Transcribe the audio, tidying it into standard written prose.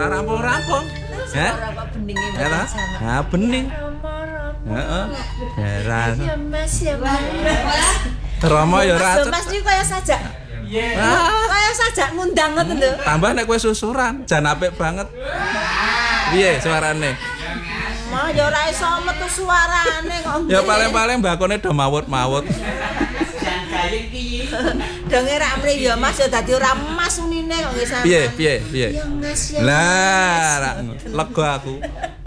Ora rampung-rampung. Ya. Ora beninge Ya ta? Ha bening. Heeh. Heran. Ya Mas ya Mas. Rama ya ora. Mas iki kaya sajak. Kaya sajak ngundang ngoten lho. Tambah nek kowe susuran, jan apik banget. Piye suarane? Mah ya ora iso metu suarane kok. Ya paling-paling mbakone do mawut-mawut. Denge ra mrih ya Mas ya dadi ora Mas unine kok nggih sampean. Piye? Ya Mas ya. Lah, lega aku.